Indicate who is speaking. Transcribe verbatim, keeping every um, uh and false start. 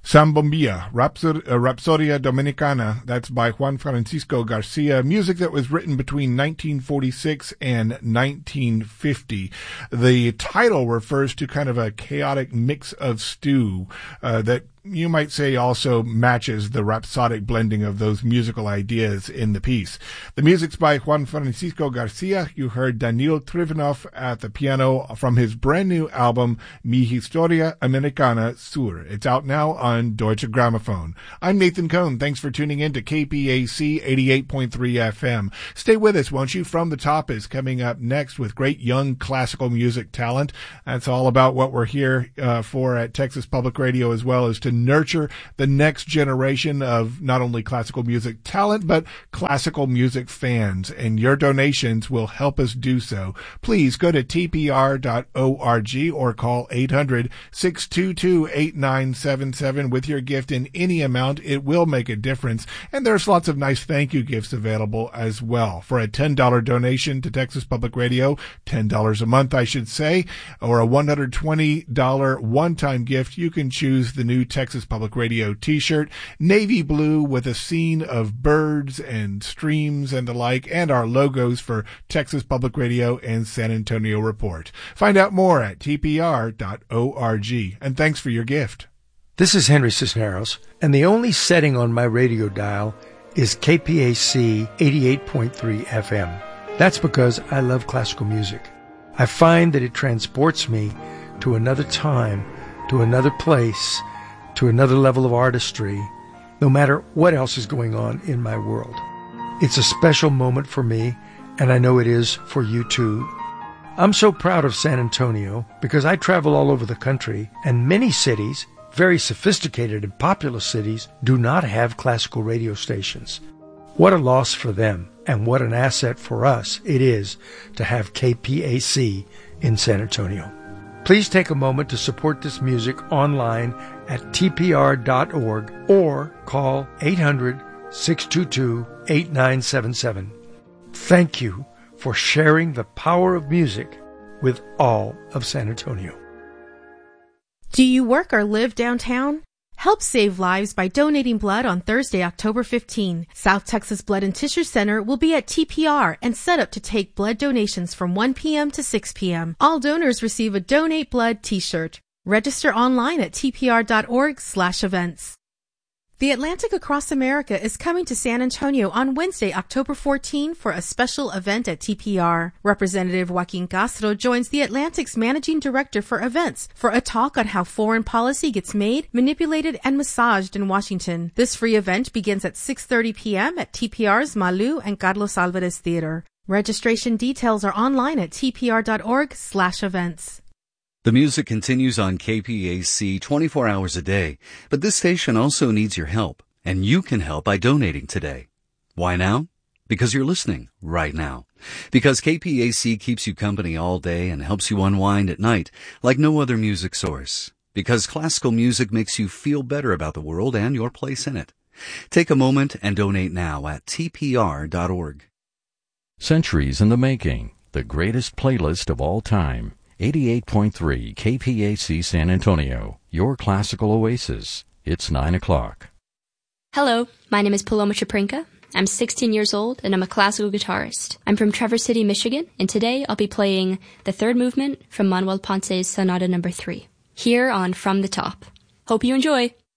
Speaker 1: Zambombilla, Rapsod- uh, Rapsodia Dominicana. That's by Juan Francisco Garcia. Music that was written between nineteen forty-six and nineteen fifty. The title refers to kind of a chaotic mix of stew uh, that you might say also matches the rhapsodic blending of those musical ideas in the piece. The music's by Juan Francisco Garcia. You heard Daniel Trifonov at the piano from his brand new album, Mi Historia Americana Sur. It's out now on Deutsche Grammophon. I'm Nathan Cohn. Thanks for tuning in to K P A C eighty-eight point three F M. Stay with us, won't you? From the Top is coming up next with great young classical music talent. That's all about what we're here uh, for at Texas Public Radio, as well as to nurture the next generation of not only classical music talent, but classical music fans. And your donations will help us do so. Please go to T P R dot org or call eight hundred, six two two, eight nine seven seven with your gift in any amount. It will make a difference. And there's lots of nice thank you gifts available as well. For a ten dollars donation to Texas Public Radio, ten dollars a month, I should say, or a one hundred twenty dollars one-time gift, you can choose the new Texas Public Radio t-shirt, navy blue with a scene of birds and streams and the like, and our logos for Texas Public Radio and San Antonio Report. Find out more at T P R dot org. And thanks for your gift.
Speaker 2: This is Henry Cisneros, and the only setting on my radio dial is K P A C eighty-eight point three F M. That's because I love classical music. I find that it transports me to another time, to another place, to another level of artistry, no matter what else is going on in my world. It's a special moment for me, and I know it is for you too. I'm so proud of San Antonio because I travel all over the country, and many cities, very sophisticated and populous cities, do not have classical radio stations. What a loss for them, and what an asset for us it is to have K P A C in San Antonio. Please take a moment to support this music online at T P R dot org or call eight hundred, six two two, eight nine seven seven. Thank you for sharing the power of music with all of San Antonio.
Speaker 3: Do you work or live downtown? Help save lives by donating blood on Thursday, October fifteenth. South Texas Blood and Tissue Center will be at T P R and set up to take blood donations from one p.m. to six p.m. All donors receive a Donate Blood t-shirt. Register online at T P R dot org slash events. The Atlantic Across America is coming to San Antonio on Wednesday, October fourteenth for a special event at T P R. Representative Joaquin Castro joins the Atlantic's managing director for events for a talk on how foreign policy gets made, manipulated, and massaged in Washington. This free event begins at six thirty p.m. at T P R's Malou and Carlos Alvarez Theater. Registration details are online at T P R dot org slash events.
Speaker 4: The music continues on K P A C twenty-four hours a day, but this station also needs your help, and you can help by donating today. Why now? Because you're listening right now. Because K P A C keeps you company all day and helps you unwind at night like no other music source. Because classical music makes you feel better about the world and your place in it. Take a moment and donate now at T P R dot org.
Speaker 5: Centuries in the Making, the greatest playlist of all time. eighty-eight point three K P A C San Antonio, your classical oasis. It's nine o'clock.
Speaker 6: Hello, my name is Paloma Chaprinka. I'm sixteen years old, and I'm a classical guitarist. I'm from Traverse City, Michigan, and today I'll be playing the third movement from Manuel Ponce's Sonata Number three, here on From the Top. Hope you enjoy!